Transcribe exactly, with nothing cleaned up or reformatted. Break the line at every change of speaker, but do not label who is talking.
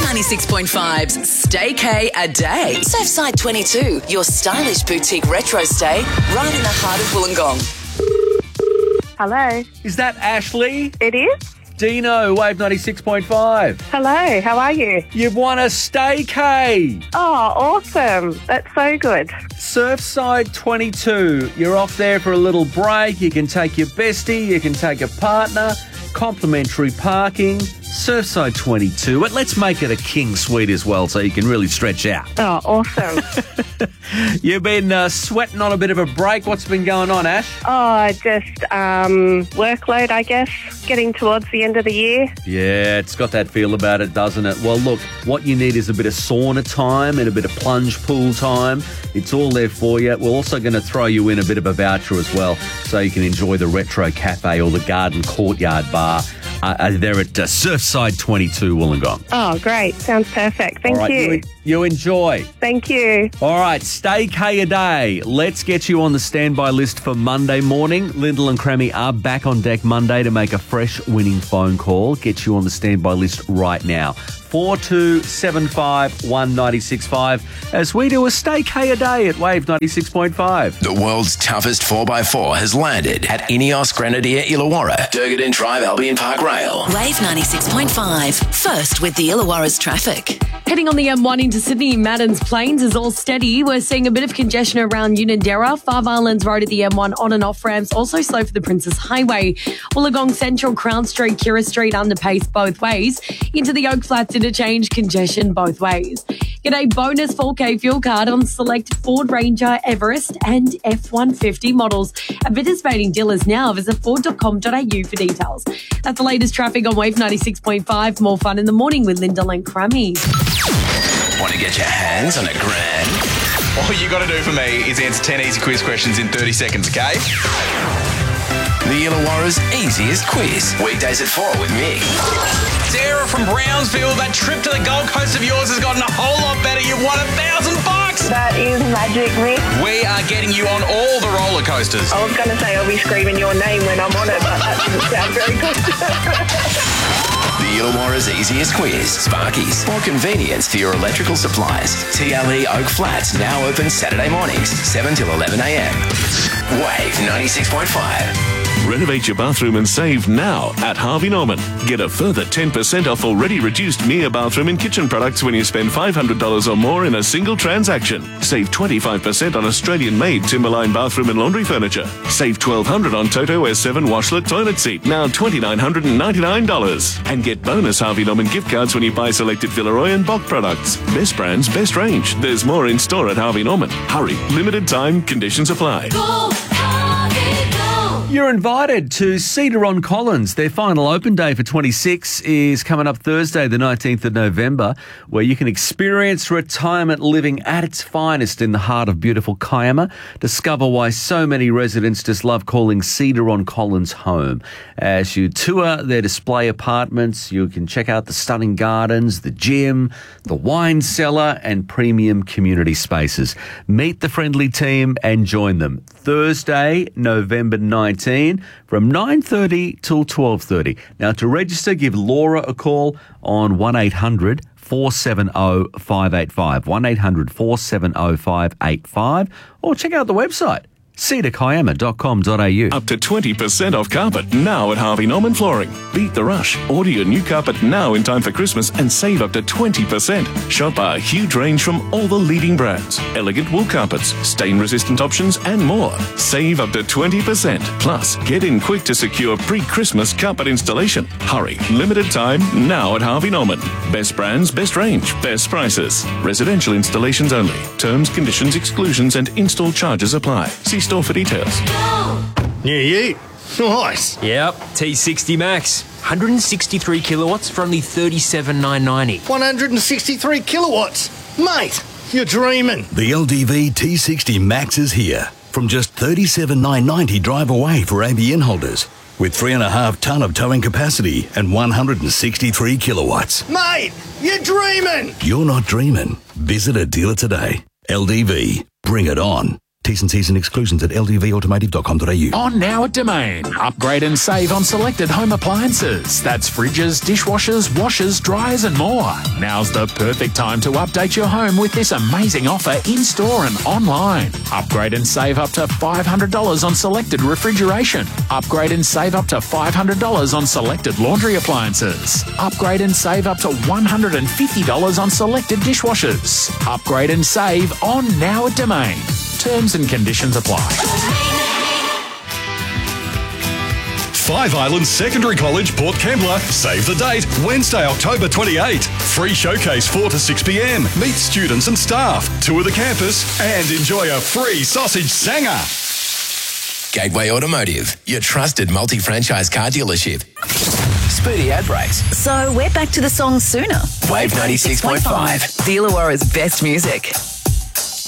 ninety-six point five's Stay K a day. Surfside twenty-two, your stylish boutique retro stay right in the heart of Wollongong.
Hello.
Is that Ashley?
It is?
Dino, Wave ninety-six point five.
Hello, how are you?
You've won a Stay K.
Oh, awesome. That's so good.
Surfside twenty-two. You're off there for a little break. You can take your bestie, you can take a partner, complimentary parking. Surfside twenty-two. But let's make it a king suite as well so you can really stretch out.
Oh, awesome.
You've been uh, sweating on a bit of a break. What's been going on, Ash?
Oh, just um, workload, I guess, getting towards the end of the year.
Yeah, it's got that feel about it, doesn't it? Well, look, what you need is a bit of sauna time and a bit of plunge pool time. It's all there for you. We're also going to throw you in a bit of a voucher as well so you can enjoy the Retro Cafe or the Garden Courtyard Bar. Uh, they're at uh, Surfside twenty-two, Wollongong.
Oh, great. Sounds perfect. Thank
All right,
you.
you. You enjoy.
Thank you.
All right, Stay K a day. Let's get you on the standby list for Monday morning. Lyndall and Crammy are back on deck Monday to make a fresh winning phone call. Get you on the standby list right now. four two seven five one nine six five as we do a Stay K a day at Wave ninety-six point five.
The world's toughest four by four has landed at Ineos Grenadier Illawarra, Durgadin Drive, Albion Park Rail.
Wave ninety-six point five. First with the Illawarra's traffic.
Heading on the M one into Sydney, Maddens Plains is all steady. We're seeing a bit of congestion around Unanderra, Five Islands Road at the M one on and off ramps, also slow for the Princess Highway. Wollongong Central, Crown Street, Kira Street, underpace both ways. Into the Oak Flats interchange, congestion both ways. Get a bonus four K fuel card on select Ford Ranger, Everest and F one fifty models. At participating dealers now, visit ford dot com dot a u for details. That's the latest traffic on Wave ninety-six point five. More fun in the morning with Lyndall and Crammy.
Want to get your hands on a grand?
All you got to do for me is answer ten easy quiz questions in thirty seconds, okay?
The Illawarra's easiest quiz. Weekdays at four with me.
Sarah from Brownsville, that trip to the Gold Coast of yours has gotten a whole lot better. You've won a thousand bucks.
That is magic, Mick.
We are getting you on all the roller coasters.
I was going to say I'll be screaming your name when I'm on it, but that doesn't sound very good.
The Illawarra's easiest quiz. Sparkies. More convenience for your electrical supplies. T L E Oak Flats now open Saturday mornings, seven till eleven a m. Wave ninety-six point five.
Renovate your bathroom and save now at Harvey Norman. Get a further ten percent off already reduced Mia bathroom and kitchen products when you spend five hundred dollars or more in a single transaction. Save twenty-five percent on Australian-made Timberline bathroom and laundry furniture. Save twelve hundred dollars on Toto S seven washlet toilet seat, now two thousand nine hundred ninety-nine dollars. And get bonus Harvey Norman gift cards when you buy selected Villeroy and Bock products. Best brands, best range. There's more in store at Harvey Norman. Hurry, limited time, conditions apply.
Go, Harvey, go.
You're invited to Cedar on Collins. Their final open day for twenty-six is coming up Thursday, the nineteenth of November, where you can experience retirement living at its finest in the heart of beautiful Kiama. Discover why so many residents just love calling Cedar on Collins home. As you tour their display apartments, you can check out the stunning gardens, the gym, the wine cellar, and premium community spaces. Meet the friendly team and join them. Thursday, November nineteenth, from nine thirty till twelve thirty. Now, to register, give Laura a call on one eight hundred four seven zero five eight five, one eight hundred four seven zero five eight five, or check out the website, cedar kiama dot com dot a u.
Up to twenty percent off carpet now at Harvey Norman Flooring. Beat the rush. Order your new carpet now in time for Christmas and save up to twenty percent. Shop our huge range from all the leading brands. Elegant wool carpets, stain-resistant options, and more. Save up to twenty percent. Plus, get in quick to secure pre-Christmas carpet installation. Hurry. Limited time now at Harvey Norman. Best brands, best range, best prices. Residential installations only. Terms, conditions, exclusions, and install charges apply. See store for details.
Yeah, you. Nice.
Yep, T sixty Max. one hundred sixty-three kilowatts for only thirty-seven thousand nine hundred ninety.
one hundred sixty-three kilowatts. Mate, you're dreaming.
The L D V T sixty Max is here. From just thirty-seven thousand nine hundred ninety drive away for A B N holders. With three and a half tonne of towing capacity and one hundred sixty-three kilowatts.
Mate, you're dreaming.
You're not dreaming. Visit a dealer today. L D V. Bring it on. T's and C's and exclusions at l d v automotive dot com dot a u.
On now at Domain. Upgrade and save on selected home appliances. That's fridges, dishwashers, washers, dryers and more. Now's the perfect time to update your home with this amazing offer in-store and online. Upgrade and save up to five hundred dollars on selected refrigeration. Upgrade and save up to five hundred dollars on selected laundry appliances. Upgrade and save up to one hundred fifty dollars on selected dishwashers. Upgrade and save on now at Domain. Terms and conditions apply.
Five Islands Secondary College, Port Kembla. Save the date, Wednesday, October twenty-eighth. Free showcase four to six p m. Meet students and staff, tour the campus, and enjoy a free sausage sanger.
Gateway Automotive, your trusted multi-franchise car dealership. Speedy ad breaks.
So we're back to the song sooner.
Wave ninety-six point five.
The Illawarra's best music.